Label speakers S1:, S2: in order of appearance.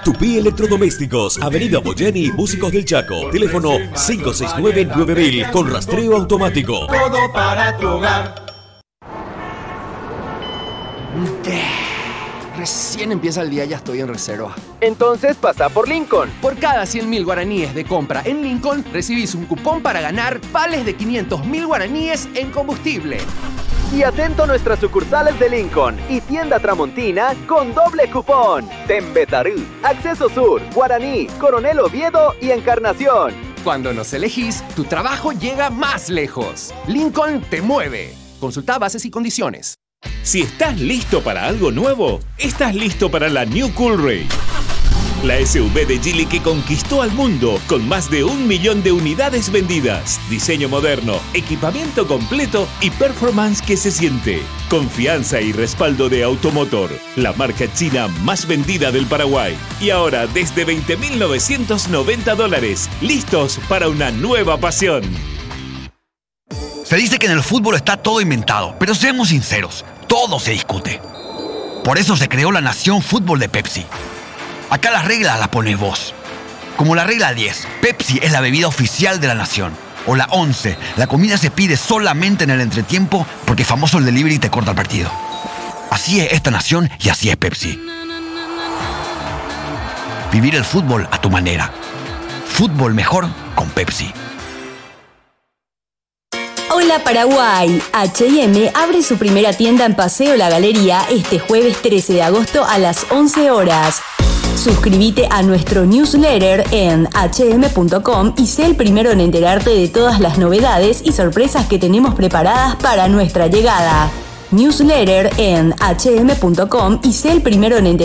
S1: Tupí Electrodomésticos, Avenida Boyeni, Músicos del Chaco. Teléfono 569-9000 con rastreo automático.
S2: Todo para tu hogar.
S3: Recién empieza el día, ya estoy en reserva.
S4: Entonces pasa por Lincoln.
S3: Por cada 100.000 guaraníes de compra en Lincoln, recibís un cupón para ganar vales de 500.000 guaraníes en combustible.
S4: Y atento a nuestras sucursales de Lincoln y tienda Tramontina con doble cupón. Tembetarú, Acceso Sur, Guaraní, Coronel Oviedo y Encarnación.
S3: Cuando nos elegís, tu trabajo llega más lejos. Lincoln te mueve. Consulta bases y condiciones.
S5: Si estás listo para algo nuevo, estás listo para la New Coolray. La SUV de Geely que conquistó al mundo con más de 1 millón de unidades vendidas. Diseño moderno, equipamiento completo y performance que se siente. Confianza y respaldo de Automotor, la marca china más vendida del Paraguay. Y ahora desde $20.990, listos para una nueva pasión.
S6: Se dice que en el fútbol está todo inventado, pero seamos sinceros, todo se discute. Por eso se creó la Nación Fútbol de Pepsi. Acá las reglas las pones vos. Como la regla 10, Pepsi es la bebida oficial de la nación. O la 11, la comida se pide solamente en el entretiempo porque famoso el delivery te corta el partido. Así es esta nación y así es Pepsi. Vivir el fútbol a tu manera. Fútbol mejor con Pepsi.
S7: Hola Paraguay, H&M abre su primera tienda en Paseo La Galería este jueves 13 de agosto a las 11 horas. Suscríbete a nuestro newsletter en hm.com y sé el primero en enterarte de todas las novedades y sorpresas que tenemos preparadas para nuestra llegada. Newsletter en hm.com y sé el primero en enterarte